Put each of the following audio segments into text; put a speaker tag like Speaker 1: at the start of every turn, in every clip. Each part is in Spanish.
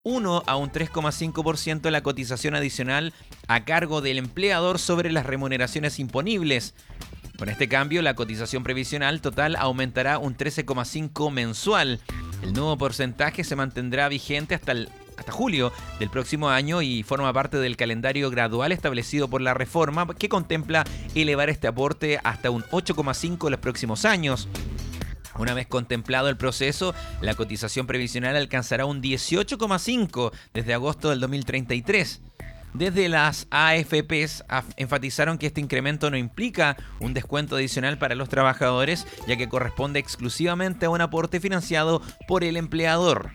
Speaker 1: 1 a un 3,5% la cotización adicional a cargo del empleador sobre las remuneraciones imponibles. Con este cambio, la cotización previsional total aumentará un 13,5% mensual. El nuevo porcentaje se mantendrá vigente hasta julio del próximo año y forma parte del calendario gradual establecido por la reforma que contempla elevar este aporte hasta un 8,5% en los próximos años. Una vez contemplado el proceso, la cotización previsional alcanzará un 18,5% desde agosto del 2033. Desde las AFPs enfatizaron que este incremento no implica un descuento adicional para los trabajadores, ya que corresponde exclusivamente a un aporte financiado por el empleador.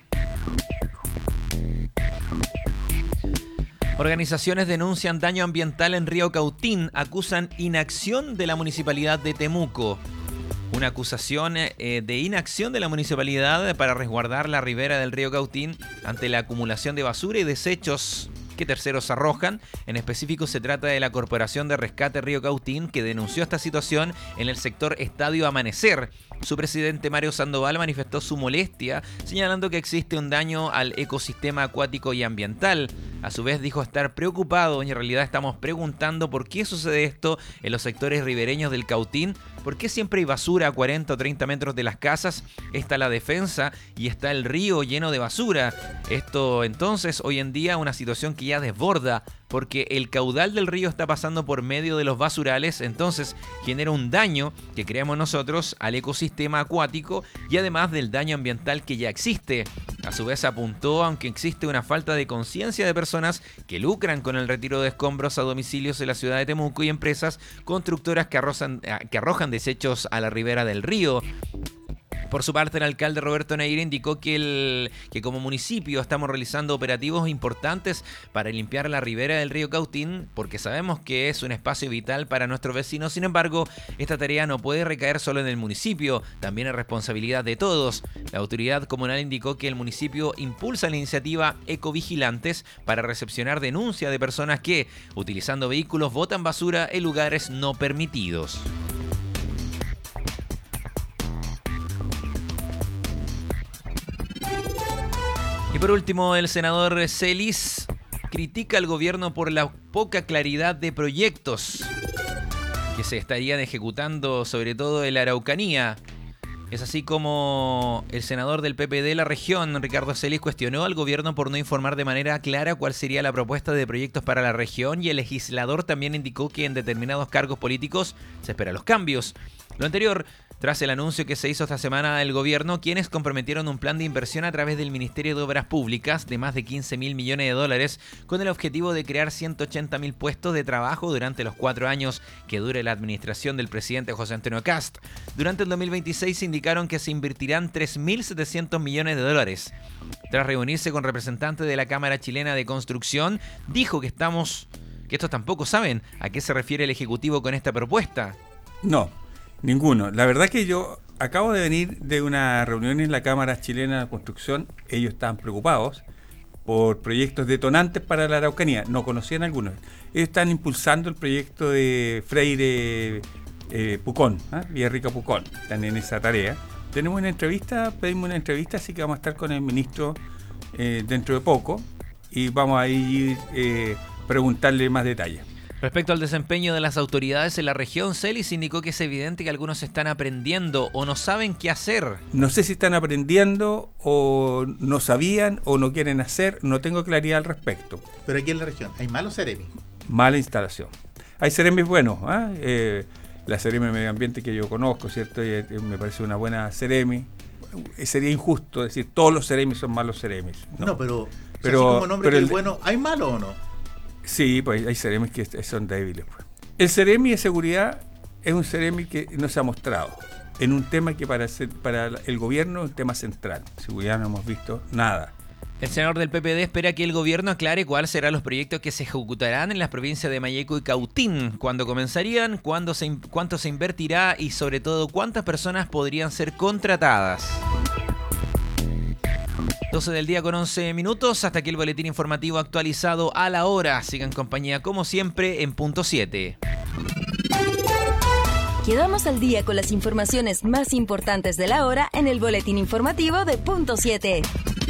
Speaker 1: Organizaciones denuncian daño ambiental en Río Cautín, acusan inacción de la Municipalidad de Temuco. Una acusación de inacción de la municipalidad para resguardar la ribera del río Cautín ante la acumulación de basura y desechos que terceros arrojan. En específico se trata de la Corporación de Rescate Río Cautín, que denunció esta situación en el sector Estadio Amanecer. Su presidente Mario Sandoval manifestó su molestia, señalando que existe un daño al ecosistema acuático y ambiental. A su vez dijo estar preocupado y en realidad estamos preguntando por qué sucede esto en los sectores ribereños del Cautín. ¿Por qué siempre hay basura a 40 o 30 metros de las casas? Está la defensa y está el río lleno de basura. Esto entonces hoy en día una situación que ya desborda, porque el caudal del río está pasando por medio de los basurales, entonces genera un daño que creamos nosotros al ecosistema acuático y además del daño ambiental que ya existe. A su vez apuntó, aunque existe una falta de conciencia de personas que lucran con el retiro de escombros a domicilios en la ciudad de Temuco y empresas constructoras que arrojan desechos a la ribera del río. Por su parte, el alcalde Roberto Neira indicó que como municipio estamos realizando operativos importantes para limpiar la ribera del río Cautín, porque sabemos que es un espacio vital para nuestros vecinos. Sin embargo, esta tarea no puede recaer solo en el municipio, también es responsabilidad de todos. La autoridad comunal indicó que el municipio impulsa la iniciativa Ecovigilantes para recepcionar denuncias de personas que, utilizando vehículos, botan basura en lugares no permitidos. Y por último, el senador Celis critica al gobierno por la poca claridad de proyectos que se estarían ejecutando, sobre todo en la Araucanía. Es así como el senador del PPD de la región, Ricardo Celis, cuestionó al gobierno por no informar de manera clara cuál sería la propuesta de proyectos para la región, y el legislador también indicó que en determinados cargos políticos se esperan los cambios. Lo anterior tras el anuncio que se hizo esta semana del gobierno, quienes comprometieron un plan de inversión a través del Ministerio de Obras Públicas de más de 15.000 millones de dólares con el objetivo de crear 180.000 puestos de trabajo durante los 4 años que dure la administración del presidente José Antonio Kast. Durante el 2026 indicaron que se invertirán 3.700 millones de dólares. Tras reunirse con representantes de la Cámara Chilena de Construcción, dijo que estos tampoco saben a qué se refiere el Ejecutivo con esta propuesta.
Speaker 2: No. Ninguno. La verdad que yo acabo de venir de una reunión en la Cámara Chilena de Construcción. Ellos estaban preocupados por proyectos detonantes para la Araucanía. No conocían algunos. Ellos están impulsando el proyecto de Freire Pucón, Villarrica Pucón. Están en esa tarea. Pedimos una entrevista, así que vamos a estar con el ministro dentro de poco y vamos a ir preguntarle más detalles.
Speaker 1: Respecto al desempeño de las autoridades en la región, Celis indicó que es evidente que algunos están aprendiendo o no saben qué hacer.
Speaker 2: No sé si están aprendiendo o no sabían o no quieren hacer, no tengo claridad al respecto.
Speaker 3: Pero aquí en la región, ¿hay malos Ceremis?
Speaker 2: Mala instalación. Hay Ceremis buenos, la Ceremi de Medio Ambiente que yo conozco, ¿cierto? Y me parece una buena Ceremi. Sería injusto decir todos los Ceremis son malos Ceremis.
Speaker 3: No, pero así como nombre que es bueno, ¿hay malos o no?
Speaker 2: Sí, pues hay Ceremis que son débiles. Pues. El Ceremi de Seguridad es un Ceremi que no se ha mostrado en un tema que para el gobierno es un tema central. Seguridad no hemos visto nada.
Speaker 1: El senador del PPD espera que el gobierno aclare cuáles serán los proyectos que se ejecutarán en las provincias de Malleco y Cautín, cuándo comenzarían, cuánto se invertirá y sobre todo cuántas personas podrían ser contratadas. 12 del día con 11 minutos, hasta aquí el boletín informativo actualizado a la hora. Sigan compañía como siempre en Punto 7.
Speaker 4: Quedamos al día con las informaciones más importantes de la hora en el boletín informativo de Punto 7.